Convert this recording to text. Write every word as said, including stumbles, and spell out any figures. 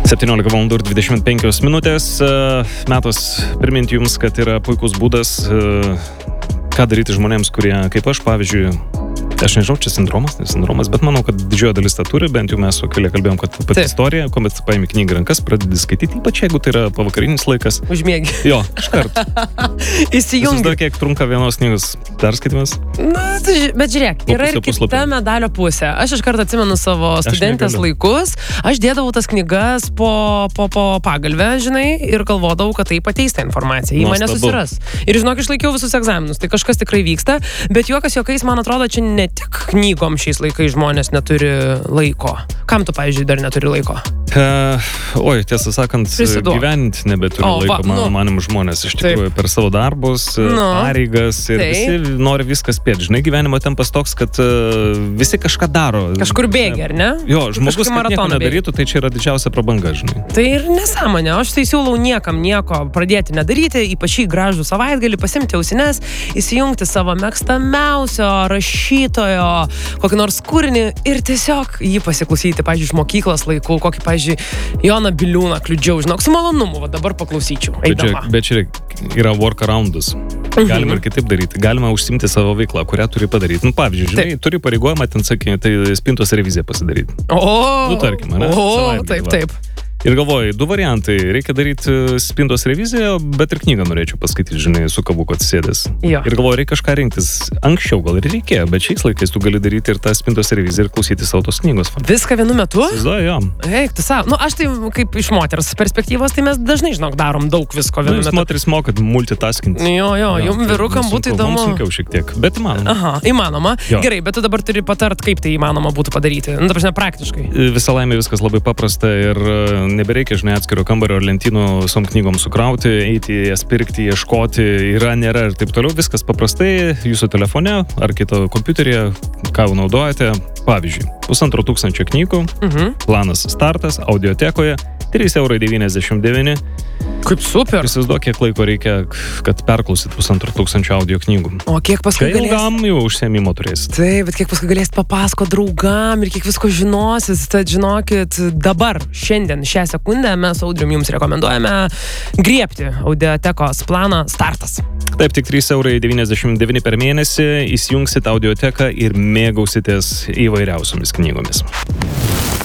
septyniolika valandų ir dvidešimt penkios minutės. Metas priminti jums, kad yra puikus būdas, ką daryti žmonėms, kurie, kaip aš, pavyzdžiui, aš nežinau, čia sindromas, ne sindromas, bet manau, kad didžioji dalis tą turi, bent jau mes su keliai kalbėjom, kad pati istorija, kuomet paimi knygą rankas, pradedi skaityti, ypač jeigu tai yra pavakarinis laikas. Užmėgi. Jo, iškart. Įsijungi. Įsivaizduok, kiek trunka vienos knygos perskaitimas. Na, tai, bet žiūrėk, Po yra pusę ir kita puslapio. medalio pusė. Aš iš karto atsimenu savo studentės negaliu. laikus, aš dėdavau tas knygas po, po, po pagalvę, žinai, ir galvodavau, kad tai pateis tą informaciją, į mane Nuostabu. susiras. Ir žinok, išlaikiau visus egzaminus, tai kažkas tikrai vyksta, bet juokas juokais, man atrodo, čia ne tik knygom šiais laikais žmonės neturi laiko. Kam tu, pavyzdžiui, dar neturi laiko? Uh, oi, tiesą sakant, Prisiduok. gyventi nebeturi O, va, laiko, man, nu. manim žmonės iš tikrųjų per savo darbus, Nu. pareigas ir Taip. visi nori viską spėti. Žinai, gyvenimo tempas toks, kad uh, visi kažką daro. Kažkur bėgi, ar ne? Jo, žmogus, Kažkokį kad nieko maratoną bėgi. nedarytų, tai čia yra didžiausia prabanga, žinai. Tai ir nesąmonė, aš tai siūlau niekam nieko pradėti nedaryti, ypač šį gražų savaitgalį, pasimti ausines, įsijungti savo mėgstamiausio rašytojo, kokį nors kūrinį ir tiesiog jį pasiklausyti, pavyzdžiui, iš mokyklos laikų, kokį, pavyzdžiui, Joną Biliūną kliudžiau, žinok, su malonumu, va dabar paklausyčiau. Bet čia, Eidama. bet čia yra workaroundus. Galima ir kitaip daryti. Galima užsimti savo veiklą, kurią turi padaryti. Nu, pavyzdžiui, žinai, Taip. turi pareigojimą, ten sakė, tai spintos reviziją pasidaryti. O, Nu, tarkim, ane? O, Savaitgalį, taip, va. taip. Ir galvoju, du variantai. Reikia daryti spintos reviziją, bet ir knygą norėčiau paskaityti, žinai, su kavuku atsisėdęs. Jo. Ir galvoju, reikia kažką rinktis. Anksčiau gal ir reikėjo, bet šiais laikais tu gali daryti ir tą spintos reviziją ir klausyti savo tos knygos. Viską vienu metu? Įsivaizduoju, jo. Eik, tu savo. Nu, aš tai kaip iš moters perspektyvos, tai mes dažnai, žinok, darom daug visko Nu, vienu jūs metu. moteris mokat multitaskinti. Jo, jo, jum tai vyrukam nesunku, būtų įdomu. Mums sunkiau šiek tiek, bet įmanoma. Aha, įmanoma. Jo. Gerai, bet tu dabar turi patart, kaip tai įmanoma būtų padaryti. Nu, ta prasme, praktiškai. Visą laimę viskas labai paprasta ir e, nebereikia, žinai, atskiro kambario ar lentynų visom knygom sukrauti, eiti, jas pirkti, ieškoti, yra, nėra ir taip toliau. Viskas paprastai jūsų telefone ar kito kompiuteryje, ką jau naudojate. Pavyzdžiui, pusantro tūkstančio knygų, Mhm. planas startas, audiotekoje, trys eurai devyniasdešimt devyni. Kaip super. Įsivaizduok, kiek laiko reikia, kad perklausyt pusantro tūkstančio audio knygų. O kiek paskui Kai galėsit? ilgam jau užsiėmimo turėsit. Taip, bet kiek paskui galėsit papasakoti draugam ir kiek visko žinosit, tad žinokit, dabar, šiandien, šią sekundę mes Audrium jums rekomenduojame griebti audiotekos planą startas. Taip, tik trys eurai devyniasdešimt devyni per mėnesį, įsijungsit audioteką ir mėgausitės įvairiausiomis knygomis.